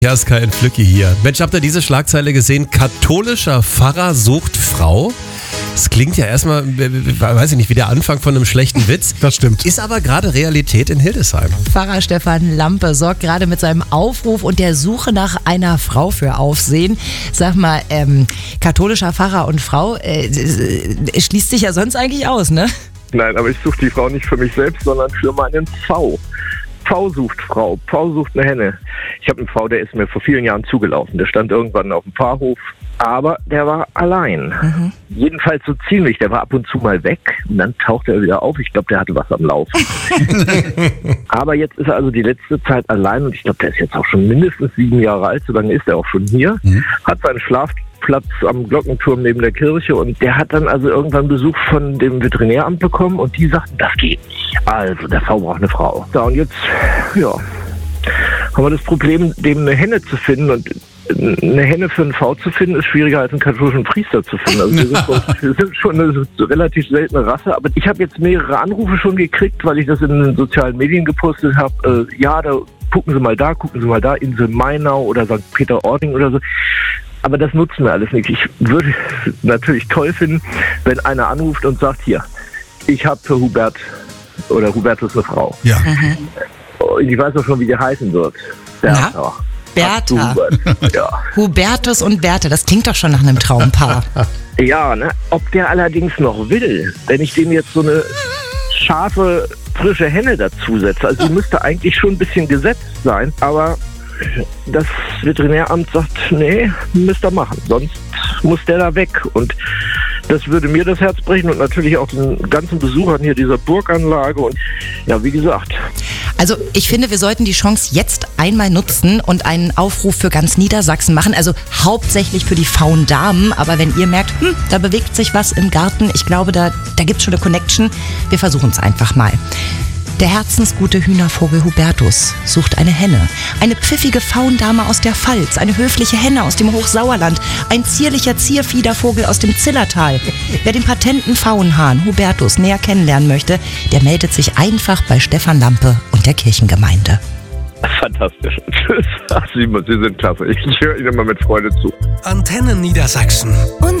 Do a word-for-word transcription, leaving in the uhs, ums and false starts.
Ja, ist kein Flücki hier. Mensch, habt ihr diese Schlagzeile gesehen? Katholischer Pfarrer sucht Frau. Das klingt ja erstmal, weiß ich nicht, wie der Anfang von einem schlechten Witz. Das stimmt. Ist aber gerade Realität in Hildesheim. Pfarrer Stefan Lampe sorgt gerade mit seinem Aufruf und der Suche nach einer Frau für Aufsehen. Sag mal, ähm, katholischer Pfarrer und Frau, äh, äh, schließt sich ja sonst eigentlich aus, ne? Nein, aber ich suche die Frau nicht für mich selbst, sondern für meinen V. V sucht Frau, V sucht eine Henne. Ich habe einen V, der ist mir vor vielen Jahren zugelaufen. Der stand irgendwann auf dem Pfarrhof, aber der war allein. Mhm. Jedenfalls so ziemlich. Der war ab und zu mal weg und dann tauchte er wieder auf. Ich glaube, der hatte was am Laufen. Aber jetzt ist er also die letzte Zeit allein und ich glaube, der ist jetzt auch schon mindestens sieben Jahre alt. So lange ist er auch schon hier. Mhm. Hat seinen Schlafplatz am Glockenturm neben der Kirche und der hat dann also irgendwann Besuch von dem Veterinäramt bekommen und die sagten, das geht nicht. Also, der V braucht eine Frau. So, und jetzt, ja, haben wir das Problem, dem eine Henne zu finden und eine Henne für einen V zu finden, ist schwieriger als einen katholischen Priester zu finden. Also wir sind, schon, wir sind schon eine relativ seltene Rasse, aber ich habe jetzt mehrere Anrufe schon gekriegt, weil ich das in den sozialen Medien gepostet habe. Äh, ja, da gucken Sie mal da, gucken Sie mal da, Insel Mainau oder Sankt Peter-Ording oder so. Aber das nutzen wir alles nicht. Ich würde es natürlich toll finden, wenn einer anruft und sagt, hier, ich habe für Hubert oder Hubertus eine Frau. Ja. Mhm. Und ich weiß auch schon, wie die heißen wird. Ja. Ja. Bertha. Ja. Hubertus und Bertha, das klingt doch schon nach einem Traumpaar. Ja, ne? Ob der allerdings noch will, wenn ich dem jetzt so eine scharfe, frische Henne dazusetze. Also die müsste eigentlich schon ein bisschen gesetzt sein, aber das Veterinäramt sagt, nee, müsst ihr machen, sonst muss der da weg. Und das würde mir das Herz brechen und natürlich auch den ganzen Besuchern hier dieser Burganlage. Und ja, wie gesagt. Also ich finde, wir sollten die Chance jetzt einmal nutzen und einen Aufruf für ganz Niedersachsen machen. Also hauptsächlich für die faulen Damen. Aber wenn ihr merkt, hm, da bewegt sich was im Garten, ich glaube, da, da gibt es schon eine Connection. Wir versuchen es einfach mal. Der herzensgute Hühnervogel Hubertus sucht eine Henne. Eine pfiffige Faundame aus der Pfalz, eine höfliche Henne aus dem Hochsauerland, ein zierlicher Zierfiedervogel aus dem Zillertal. Wer den patenten Faunhahn Hubertus näher kennenlernen möchte, der meldet sich einfach bei Stefan Lampe und der Kirchengemeinde. Fantastisch. Tschüss. Ach, Sie, Sie sind klasse. Ich höre Ihnen immer mit Freude zu. Antennen Niedersachsen. Und